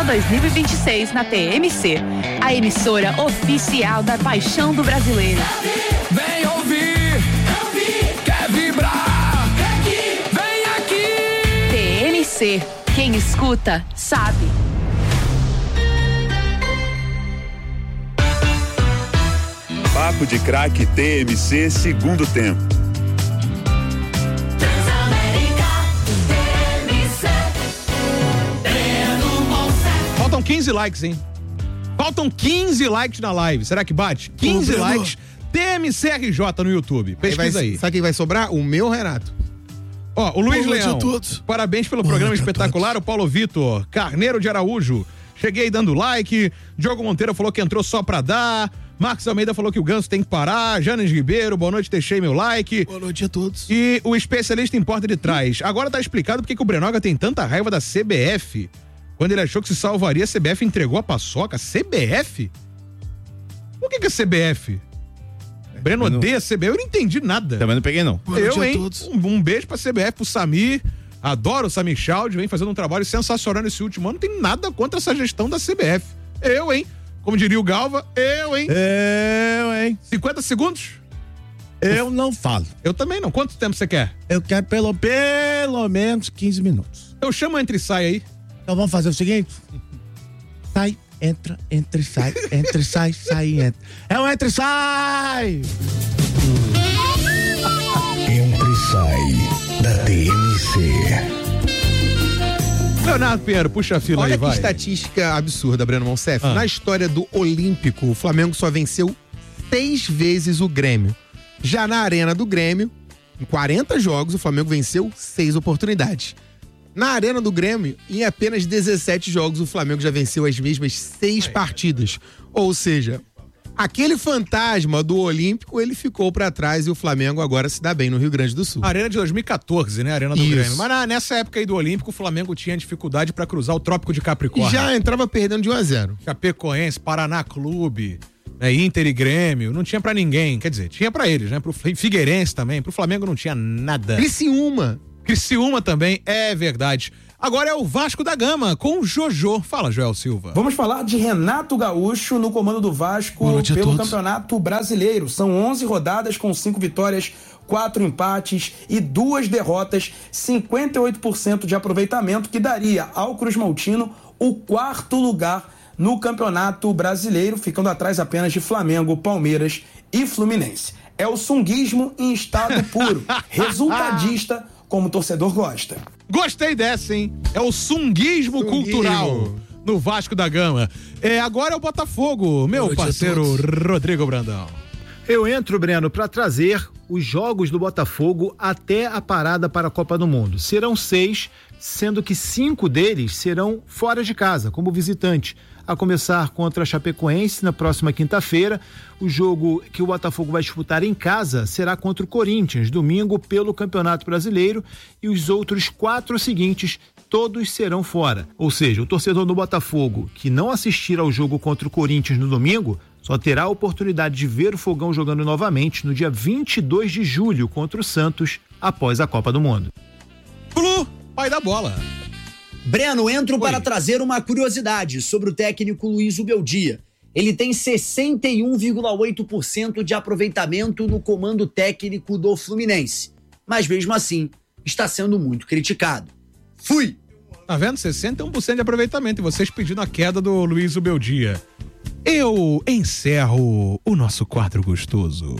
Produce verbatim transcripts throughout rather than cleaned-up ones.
dois mil e vinte e seis na T M C, a emissora oficial da paixão do brasileiro. Vem ouvir, ouvir, quer vibrar, quer que vem aqui. T M C, quem escuta sabe. Papo de Craque T M C, segundo tempo. Faltam quinze likes, hein? Faltam quinze likes na live. Será que bate? quinze Ô, likes. T M C R J no YouTube. Pesquisa aí. Vai, sabe quem vai sobrar? O meu, Renato. Ó, o Luiz Boa Leão. Parabéns pelo Boa programa espetacular. O Paulo Vitor. Carneiro de Araújo. Cheguei dando like. Diogo Monteiro falou que entrou só pra dar. Marcos Almeida falou que o Ganso tem que parar. Janes Ribeiro, boa noite, deixei meu like. Boa noite a todos. E o especialista em porta de trás. Agora tá explicado porque que o Brenoga tem tanta raiva da C B F. Quando ele achou que se salvaria, a C B F entregou a paçoca. C B F? Por que que é C B F? Breno odeia a C B F, eu não entendi nada. Também não peguei, não. Eu, hein? Um, um beijo pra C B F, pro Samir. Adoro o Samir Chaldi, vem fazendo um trabalho sensacional nesse último ano. Não tem nada contra essa gestão da C B F. Eu, hein? Como diria o Galva, eu, hein? Eu, hein? cinquenta segundos? Eu não falo. Eu também não. Quanto tempo você quer? Eu quero pelo, pelo menos quinze minutos. Eu chamo Entra e Sai aí. Então vamos fazer o seguinte? Sai, entra, entra e sai, entra e sai, sai e entra. É um entra e sai! Entra e sai da T M C. Leonardo Pinheiro, puxa a fila Olha aí, vai. que estatística absurda, Breno Monsef. Ah. Na história do Olímpico, o Flamengo só venceu seis vezes o Grêmio. Já na Arena do Grêmio, em quarenta jogos, o Flamengo venceu seis oportunidades. Na Arena do Grêmio, em apenas dezessete jogos, o Flamengo já venceu as mesmas seis partidas. Ou seja, aquele fantasma do Olímpico, ele ficou pra trás e o Flamengo agora se dá bem no Rio Grande do Sul. Arena de dois mil e quatorze, né? Arena do Isso. Grêmio. Mas na, nessa época aí do Olímpico, o Flamengo tinha dificuldade pra cruzar o Trópico de Capricórnio. E já entrava perdendo de um a zero. Chapecoense, Paraná Clube, né? Inter e Grêmio, não tinha pra ninguém. Quer dizer, tinha pra eles, né? Pro Figueirense também, pro Flamengo não tinha nada. Criciúma. Criciúma também, é verdade. Agora é o Vasco da Gama, com o Jojo. Fala, Joel Silva. Vamos falar de Renato Gaúcho no comando do Vasco pelo Campeonato Brasileiro. São onze rodadas com cinco vitórias, quatro empates e duas derrotas, cinquenta e oito por cento de aproveitamento, que daria ao Cruz Maltino o quarto lugar no Campeonato Brasileiro, ficando atrás apenas de Flamengo, Palmeiras e Fluminense. É o sunguismo em estado puro, resultadista, como o torcedor gosta. Gostei dessa, hein? É o sunguismo, sunguismo. cultural no Vasco da Gama. É, agora é o Botafogo, meu parceiro Rodrigo Brandão. Eu entro, Breno, para trazer os jogos do Botafogo até a parada para a Copa do Mundo. Serão seis, sendo que cinco deles serão fora de casa, como visitante. A começar contra a Chapecoense na próxima quinta-feira. O jogo que o Botafogo vai disputar em casa será contra o Corinthians, domingo, pelo Campeonato Brasileiro, e os outros quatro seguintes todos serão fora. Ou seja, o torcedor do Botafogo que não assistir ao jogo contra o Corinthians no domingo só terá a oportunidade de ver o Fogão jogando novamente no dia vinte e dois de julho contra o Santos, após a Copa do Mundo. Flu, pai da bola. Breno, entro Oi. para trazer uma curiosidade sobre o técnico Luiz Ubeldia. Ele tem sessenta e um vírgula oito por cento de aproveitamento no comando técnico do Fluminense. Mas mesmo assim, está sendo muito criticado. Fui! Tá vendo? sessenta e um por cento de aproveitamento. E vocês pedindo a queda do Luiz Ubeldia. Eu encerro o nosso quadro gostoso.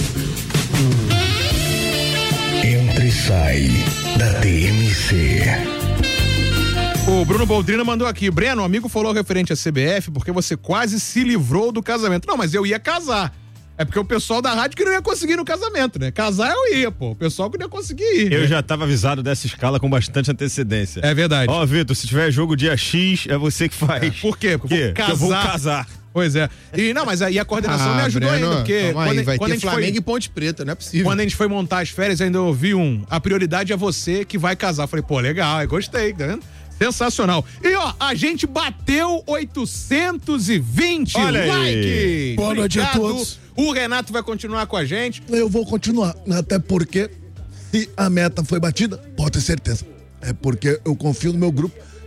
Entra e sai da T M C. O Bruno Boldrino mandou aqui: Breno, um amigo falou referente à C B F porque você quase se livrou do casamento. Não, mas eu ia casar. É porque o pessoal da rádio que não ia conseguir no casamento, né? Casar eu ia, pô. O pessoal que não ia conseguir ir. Eu né? já tava avisado dessa escala com bastante antecedência. É verdade. Ó, Vitor, se tiver jogo dia X, é você que faz. É. Por quê? Porque eu, Porque eu vou casar. Pois é. E não, mas aí a coordenação ah, me ajudou Breno, ainda, porque quando, aí, vai quando ter a gente Flamengo foi, e Ponte Preta, não é possível. Quando a gente foi montar as férias, ainda ouvi um, a prioridade é você que vai casar. Falei, pô, legal, eu gostei, tá vendo? Sensacional. E ó, a gente bateu oitocentos e vinte Olha likes. Aí. Boa noite a todos. O Renato vai continuar com a gente. Eu vou continuar, até porque se a meta foi batida, pode ter certeza. É porque eu confio no meu grupo,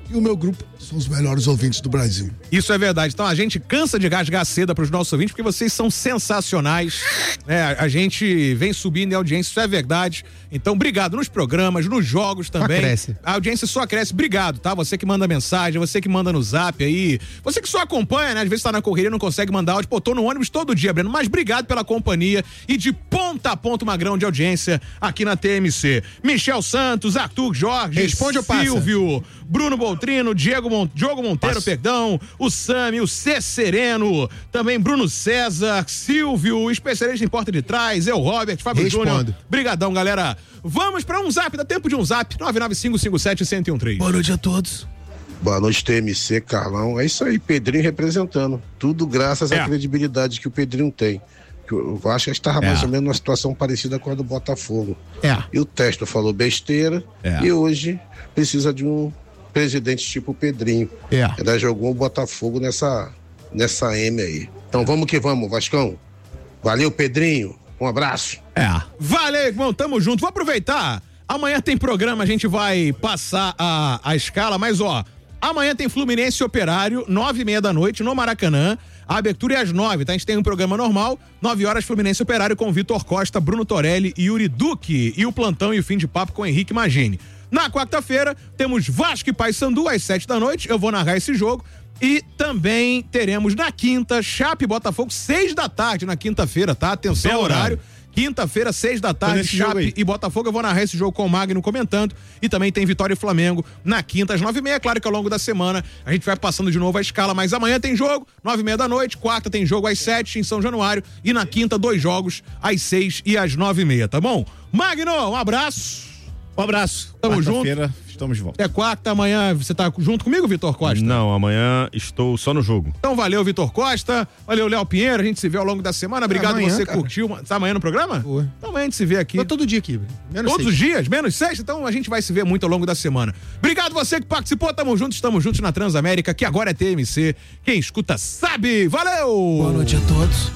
e o meu grupo são os melhores ouvintes do Brasil. Isso é verdade. Então a gente cansa de rasgar seda pros nossos ouvintes, porque vocês são sensacionais. Né? A gente vem subindo em audiência, isso é verdade. Então, obrigado nos programas, nos jogos também. Só cresce. A audiência só cresce. Obrigado, tá? Você que manda mensagem, você que manda no zap aí. Você que só acompanha, né? Às vezes tá na correria e não consegue mandar áudio. Pô, tô no ônibus todo dia, Breno. Mas obrigado pela companhia e de ponta a ponta uma grão de audiência aqui na T M C. Michel Santos, Arthur Jorge, Responde ou passa? Silvio, Bruno Boltrino, Diego Mon... Diogo Monteiro, Passa. perdão, o Sami, o C. Sereno, também Bruno César, Silvio, especialista em porta de trás, eu, Robert, Fábio Respondo. Júnior. Brigadão, galera. Vamos pra um zap, dá tempo de um zap, nove nove cinco cinco sete um zero um três. Boa noite a todos. Boa noite, T M C, Carlão. É isso aí, Pedrinho representando. Tudo graças É. à credibilidade que o Pedrinho tem. Que o Vasco estava É. mais ou menos numa situação parecida com a do Botafogo. É. E o Testo falou besteira. É. E hoje precisa de um presidente tipo Pedrinho. É. Ainda jogou o Botafogo nessa, nessa M aí. Então vamos que vamos, Vascão. Valeu, Pedrinho. Um abraço. É. Valeu, irmão, tamo junto. Vou aproveitar. Amanhã tem programa, a gente vai passar a, a escala, mas ó, amanhã tem Fluminense e Operário, nove e meia da noite, no Maracanã. A abertura é às nove, tá? A gente tem um programa normal, nove horas, Fluminense e Operário com Vitor Costa, Bruno Torelli e Yuri Duque. E o plantão e o fim de papo com Henrique Magini. Na quarta-feira, temos Vasco e Paysandu às sete da noite. Eu vou narrar esse jogo. E também teremos na quinta, Chape e Botafogo, seis da tarde na quinta-feira, tá? Atenção, Belo horário. horário. Quinta-feira, seis da tarde, nesse jogo Chape aí. e Botafogo. Eu vou narrar esse jogo com o Magno comentando. E também tem Vitória e Flamengo na quinta, às nove e meia. Claro que ao longo da semana a gente vai passando de novo a escala, mas amanhã tem jogo, nove e meia da noite. Quarta tem jogo às sete em São Januário. E na quinta, dois jogos às seis e às nove e meia, tá bom? Magno, um abraço. Um abraço. Tamo junto. Quarta-feira, estamos de volta. É quarta, amanhã você tá junto comigo, Vitor Costa? Não, amanhã estou só no jogo. Então valeu, Vitor Costa. Valeu, Léo Pinheiro. A gente se vê ao longo da semana. Obrigado amanhã, você que cara. curtiu. Tá amanhã no programa? Foi. Então amanhã a gente se vê aqui. Tô todo dia aqui. Menos Todos seis. os dias, menos sexta, então a gente vai se ver muito ao longo da semana. Obrigado você que participou, tamo juntos, estamos juntos na Transamérica, que agora é T M C. Quem escuta sabe. Valeu! Boa noite a todos.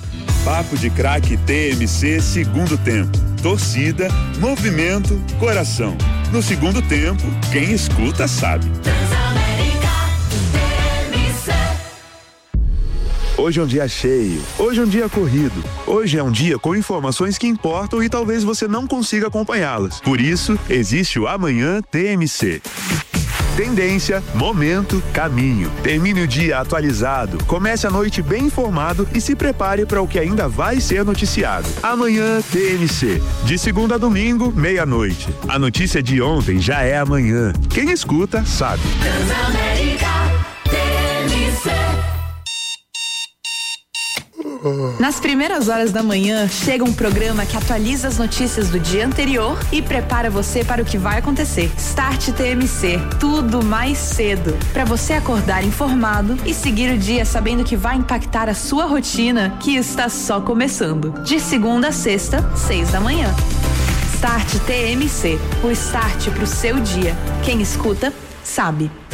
Papo de Craque T M C segundo tempo. Torcida, movimento, coração. No segundo tempo, quem escuta sabe. Hoje é um dia cheio, hoje é um dia corrido, hoje é um dia com informações que importam e talvez você não consiga acompanhá-las. Por isso, existe o Amanhã T M C. Tendência, momento, caminho. Termine o dia atualizado, comece a noite bem informado e se prepare para o que ainda vai ser noticiado. Amanhã T M C, de segunda a domingo, meia-noite. A notícia de ontem já é amanhã. Quem escuta, sabe. Nas primeiras horas da manhã, chega um programa que atualiza as notícias do dia anterior e prepara você para o que vai acontecer. Start T M C, tudo mais cedo, para você acordar informado e seguir o dia sabendo que vai impactar a sua rotina, que está só começando. De segunda a sexta, seis da manhã. Start T M C, o start pro seu dia. Quem escuta, sabe.